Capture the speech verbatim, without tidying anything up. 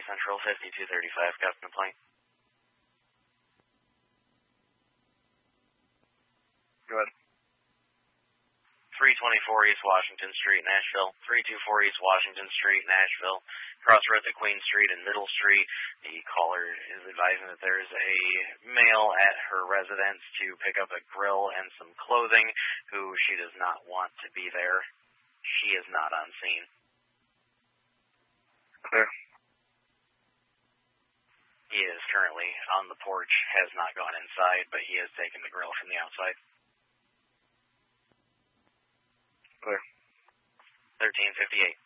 Central, fifty-two thirty-five, got a complaint. Go ahead. three twenty-four East Washington Street, Nashville. three twenty-four East Washington Street, Nashville. Crossroads at Queen Street and Middle Street. The caller is advising that there is a male at her residence to pick up a grill and some clothing who she does not want to be there. She is not on scene. Clear. He is currently on the porch, has not gone inside, but he has taken the grill from the outside. Clear. thirteen fifty-eight.